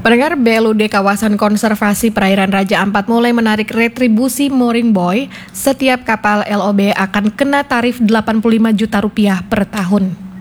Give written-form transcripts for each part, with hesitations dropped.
Pendengar, BLUD Kawasan Konservasi Perairan Raja Ampat mulai menarik retribusi mooring buoy. Setiap kapal LOB akan kena tarif Rp85 juta per tahun.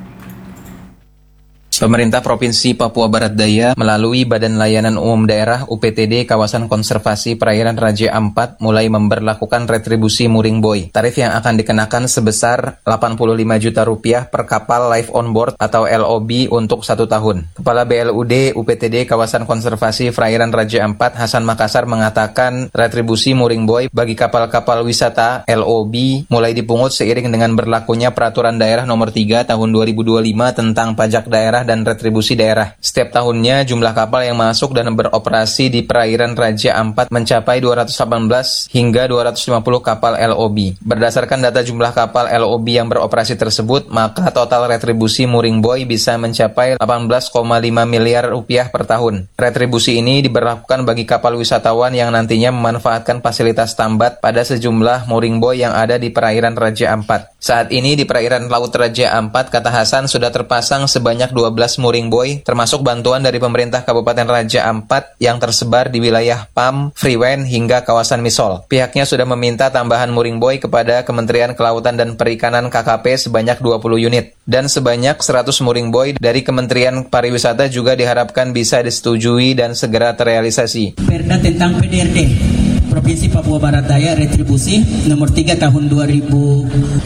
Pemerintah Provinsi Papua Barat Daya melalui Badan Layanan Umum Daerah UPTD Kawasan Konservasi Perairan Raja Ampat mulai memberlakukan retribusi mooring buoy. Tarif yang akan dikenakan sebesar Rp85 juta per kapal live on board atau LOB untuk 1 tahun. Kepala BLUD UPTD Kawasan Konservasi Perairan Raja Ampat Hasan Makassar mengatakan retribusi mooring buoy bagi kapal-kapal wisata LOB mulai dipungut seiring dengan berlakunya Peraturan Daerah Nomor 3 Tahun 2025 tentang pajak daerah dan retribusi daerah. Setiap tahunnya jumlah kapal yang masuk dan beroperasi di perairan Raja Ampat mencapai 218 hingga 250 kapal LOB. Berdasarkan data jumlah kapal LOB yang beroperasi tersebut, maka total retribusi mooring buoy bisa mencapai Rp18,5 miliar per tahun. Retribusi ini diberlakukan bagi kapal wisatawan yang nantinya memanfaatkan fasilitas tambat pada sejumlah mooring buoy yang ada di perairan Raja Ampat. Saat ini di perairan Laut Raja Ampat, kata Hasan, sudah terpasang sebanyak 12 mooring buoy, termasuk bantuan dari pemerintah Kabupaten Raja Ampat yang tersebar di wilayah PAM, Freewen, hingga kawasan Misol. Pihaknya sudah meminta tambahan mooring buoy kepada Kementerian Kelautan dan Perikanan KKP sebanyak 20 unit. Dan sebanyak 100 mooring buoy dari Kementerian Pariwisata juga diharapkan bisa disetujui dan segera terrealisasi. Perda tentang PDRD Provinsi Papua Barat Daya retribusi nomor 3 tahun 2025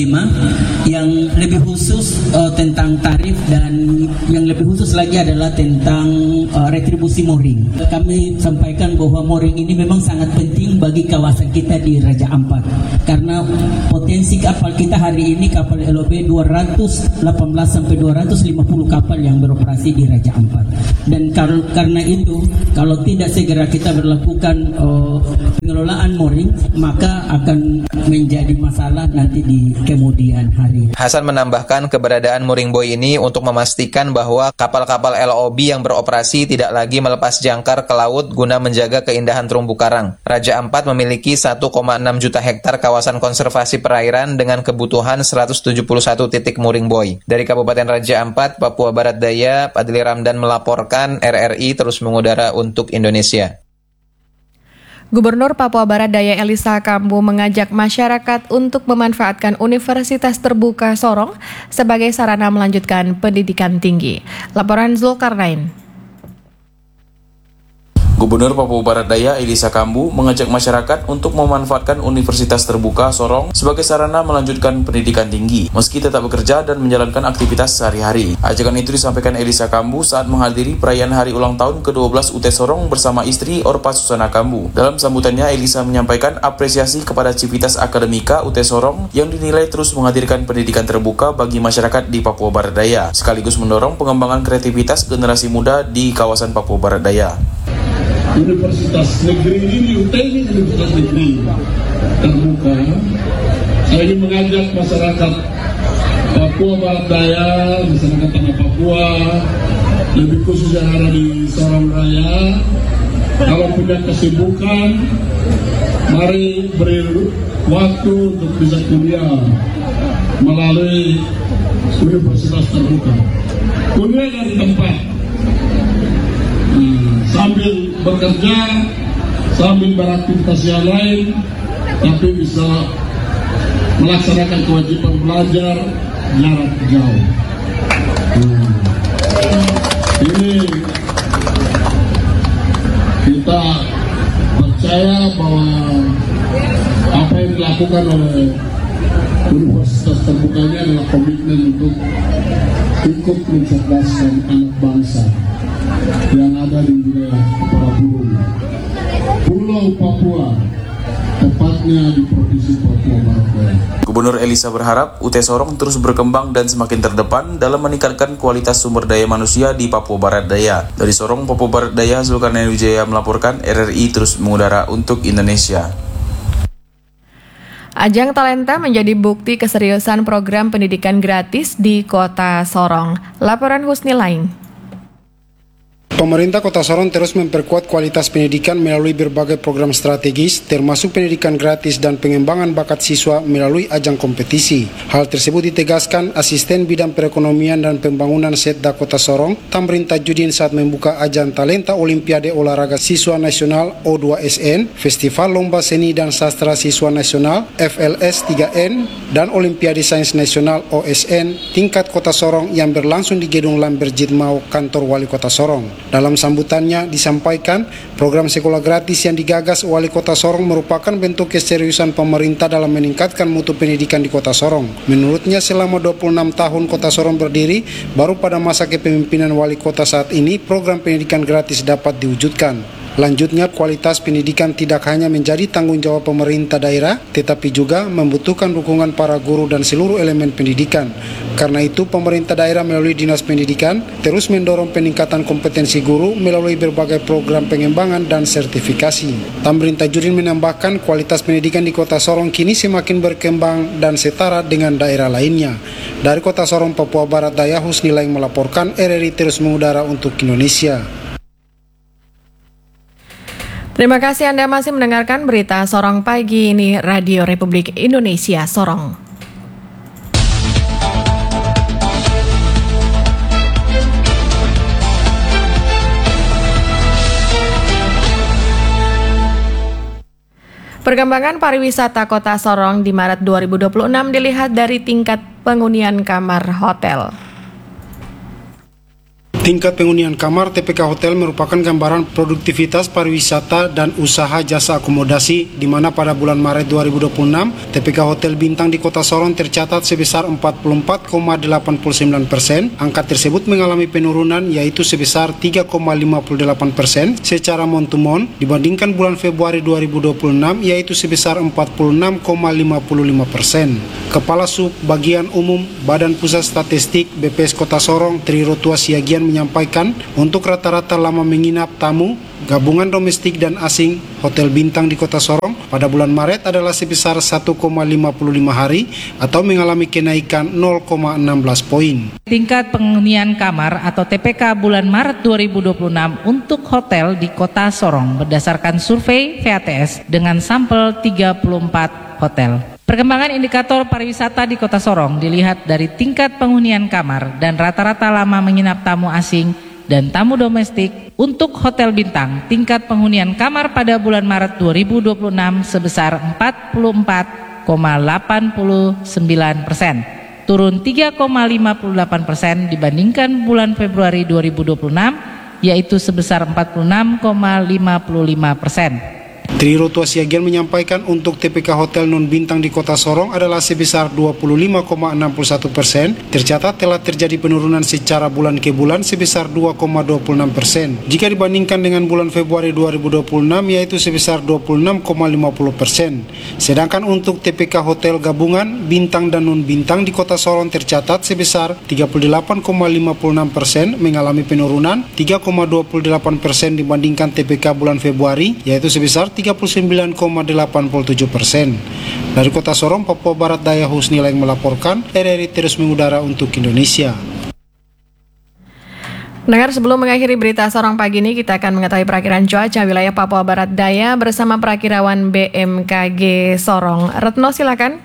yang lebih khusus tentang tarif dan yang lebih khusus lagi adalah tentang retribusi mooring. Kami sampaikan bahwa mooring ini memang sangat penting bagi kawasan kita di Raja Ampat karena potensi kapal kita hari ini kapal LOB 218 sampai 250 kapal yang beroperasi di Raja Ampat. Dan karena itu kalau tidak segera kita berlakukan pengelolaan mooring, maka akan menjadi masalah nanti di kemudian hari. Hasan menambahkan keberadaan mooring buoy ini untuk memastikan bahwa kapal-kapal LOB yang beroperasi tidak lagi melepas jangkar ke laut guna menjaga keindahan terumbu karang. Raja Ampat memiliki 1,6 juta hektar kawasan konservasi perairan dengan kebutuhan 171 titik mooring buoy. Dari Kabupaten Raja Ampat, Papua Barat Daya, Adli Ramdan melaporkan. RRI terus mengudara untuk Indonesia. Gubernur Papua Barat Daya Elisa Kambu mengajak masyarakat untuk memanfaatkan Universitas Terbuka Sorong sebagai sarana melanjutkan pendidikan tinggi. Laporan Zulkarnain. Gubernur Papua Barat Daya Elisa Kambu mengajak masyarakat untuk memanfaatkan Universitas Terbuka Sorong sebagai sarana melanjutkan pendidikan tinggi, meski tetap bekerja dan menjalankan aktivitas sehari-hari. Ajakan itu disampaikan Elisa Kambu saat menghadiri perayaan hari ulang tahun ke-12 UT Sorong bersama istri Orpa Susana Kambu. Dalam sambutannya, Elisa menyampaikan apresiasi kepada Civitas Akademika UT Sorong yang dinilai terus menghadirkan pendidikan terbuka bagi masyarakat di Papua Barat Daya, sekaligus mendorong pengembangan kreativitas generasi muda di kawasan Papua Barat Daya. Universitas negeri ini, UT ini Universitas negeri terbuka. Saya ingin mengajak masyarakat Papua Barat Daya, masyarakat tanah Papua, lebih khusus yang ada di Sorong Raya, kalau punya kesibukan, mari beri waktu untuk bisa kuliah melalui Universitas terbuka. Kuliah dari tempat. Sambil bekerja, sambil beraktivitas yang lain, tapi bisa melaksanakan kewajiban belajar jarak jauh. Ini kita percaya bahwa apa yang dilakukan oleh Universitas Terbuka ini adalah komitmen untuk ikut mencerdaskan anak bangsa yang ada di wilayah Kepala Burung Pulau Papua, tepatnya di Provinsi Papua Barat Daya. Gubernur Elisa berharap UT Sorong terus berkembang dan semakin terdepan dalam meningkatkan kualitas sumber daya manusia di Papua Barat Daya. Dari Sorong, Papua Barat Daya, Zulkarnain Wijaya melaporkan. RRI terus mengudara untuk Indonesia. Ajang Talenta menjadi bukti keseriusan program pendidikan gratis di Kota Sorong. Laporan Husni Lain. Pemerintah Kota Sorong terus memperkuat kualitas pendidikan melalui berbagai program strategis, termasuk pendidikan gratis dan pengembangan bakat siswa melalui ajang kompetisi. Hal tersebut ditegaskan Asisten Bidang Perekonomian dan Pembangunan Setda Kota Sorong, Tamrin Tajudin, saat membuka ajang Talenta Olimpiade Olahraga Siswa Nasional O2SN, Festival Lomba Seni dan Sastra Siswa Nasional FLS 3N, dan Olimpiade Sains Nasional OSN tingkat Kota Sorong yang berlangsung di Gedung Lambert Jitmau, Kantor Wali Kota Sorong. Dalam sambutannya disampaikan, program sekolah gratis yang digagas Wali Kota Sorong merupakan bentuk keseriusan pemerintah dalam meningkatkan mutu pendidikan di Kota Sorong. Menurutnya, selama 26 tahun Kota Sorong berdiri, baru pada masa kepemimpinan Wali Kota saat ini program pendidikan gratis dapat diwujudkan. Lanjutnya, kualitas pendidikan tidak hanya menjadi tanggung jawab pemerintah daerah, tetapi juga membutuhkan dukungan para guru dan seluruh elemen pendidikan. Karena itu, pemerintah daerah melalui Dinas Pendidikan terus mendorong peningkatan kompetensi guru melalui berbagai program pengembangan dan sertifikasi. Tamrin Tajudin menambahkan, kualitas pendidikan di Kota Sorong kini semakin berkembang dan setara dengan daerah lainnya. Dari Kota Sorong, Papua Barat Daya, Husni Laing melaporkan, RRI terus mengudara untuk Indonesia. Terima kasih Anda masih mendengarkan berita Sorong Pagi, ini Radio Republik Indonesia Sorong. Perkembangan pariwisata Kota Sorong di Maret 2026 dilihat dari tingkat penghunian kamar hotel. Tingkat penghunian kamar TPK Hotel merupakan gambaran produktivitas pariwisata dan usaha jasa akomodasi, di mana pada bulan Maret 2026, TPK Hotel Bintang di Kota Sorong tercatat sebesar 44,89%. Angka tersebut mengalami penurunan, yaitu sebesar 3,58% secara mon-to-mon dibandingkan bulan Februari 2026, yaitu sebesar 46,55%. Kepala Sub Bagian Umum Badan Pusat Statistik BPS Kota Sorong, Tri Rotua Siagian, menyampaikan untuk rata-rata lama menginap tamu gabungan domestik dan asing Hotel Bintang di Kota Sorong pada bulan Maret adalah sebesar 1,55 hari atau mengalami kenaikan 0,16 poin. Tingkat penghunian kamar atau TPK bulan Maret 2026 untuk hotel di Kota Sorong berdasarkan survei VATS dengan sampel 34 hotel. Perkembangan indikator pariwisata di Kota Sorong dilihat dari tingkat penghunian kamar dan rata-rata lama menginap tamu asing dan tamu domestik. Untuk Hotel Bintang, tingkat penghunian kamar pada bulan Maret 2026 sebesar 44,89%, turun 3,58% dibandingkan bulan Februari 2026, yaitu sebesar 46,55%. Tri Rotua Siagian menyampaikan untuk TPK Hotel non-bintang di Kota Sorong adalah sebesar 25,61%, tercatat telah terjadi penurunan secara bulan ke bulan sebesar 2,26%. Jika dibandingkan dengan bulan Februari 2026, yaitu sebesar 26,50%. Sedangkan untuk TPK Hotel Gabungan, bintang dan non-bintang di Kota Sorong tercatat sebesar 38,56%, mengalami penurunan 3,28% dibandingkan TPK bulan Februari, yaitu sebesar 39,87%. Dari Kota Sorong, Papua Barat Daya, Husni Laing melaporkan, RRI terus mengudara untuk Indonesia. Dengar, sebelum mengakhiri berita Sorong pagi ini, kita akan mengetahui perakiran cuaca wilayah Papua Barat Daya bersama perakirawan BMKG Sorong. Retno, silakan.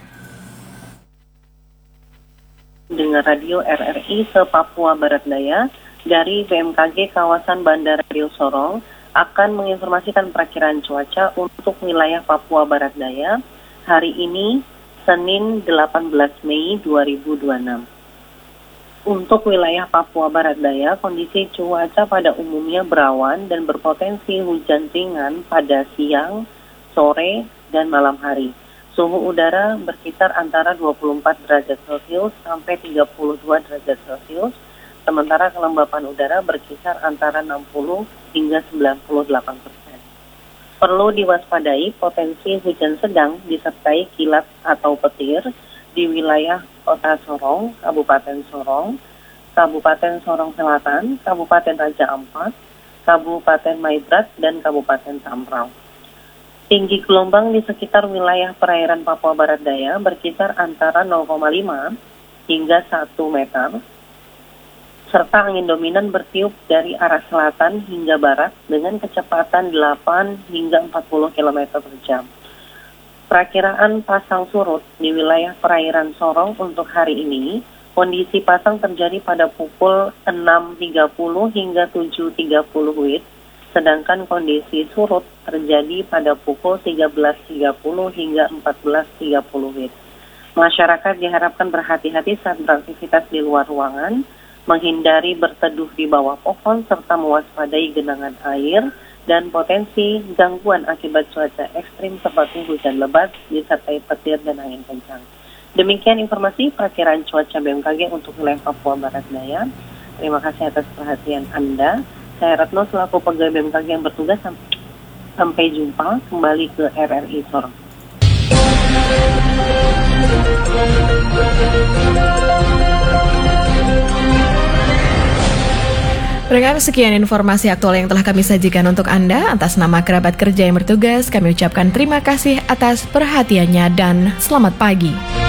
Dengan radio RRI se Papua Barat Daya dari BMKG kawasan Bandara Rio Sorong akan menginformasikan perakiran cuaca untuk wilayah Papua Barat Daya hari ini, Senin 18 Mei 2026. Untuk wilayah Papua Barat Daya, kondisi cuaca pada umumnya berawan dan berpotensi hujan ringan pada siang, sore, dan malam hari. Suhu udara berkisar antara 24 derajat Celcius sampai 32 derajat Celcius. Sementara kelembapan udara berkisar antara 60 hingga 98%. Perlu diwaspadai potensi hujan sedang disertai kilat atau petir di wilayah Kota Sorong, Kabupaten Sorong, Kabupaten Sorong Selatan, Kabupaten Raja Ampat, Kabupaten Maibrat, dan Kabupaten Tamrau. Tinggi gelombang di sekitar wilayah perairan Papua Barat Daya berkisar antara 0,5 hingga 1 meter. serta angin dominan bertiup dari arah selatan hingga barat dengan kecepatan 8 hingga 40 km per jam. Perakiraan pasang surut di wilayah perairan Sorong untuk hari ini, kondisi pasang terjadi pada pukul 6.30 hingga 7.30 WIB, sedangkan kondisi surut terjadi pada pukul 13.30 hingga 14.30 WIB. Masyarakat diharapkan berhati-hati saat beraktivitas di luar ruangan, menghindari berteduh di bawah pohon, serta mewaspadai genangan air dan potensi gangguan akibat cuaca ekstrim seperti hujan lebat disertai petir dan angin kencang. Demikian informasi perakiraan cuaca BMKG untuk wilayah Papua Barat Daya. Terima kasih atas perhatian Anda. Saya Retno selaku pegawai BMKG yang bertugas. Sampai jumpa kembali ke RRI Sorong. Pendengar, sekian informasi aktual yang telah kami sajikan untuk Anda. Atas nama kerabat kerja yang bertugas, kami ucapkan terima kasih atas perhatiannya dan selamat pagi.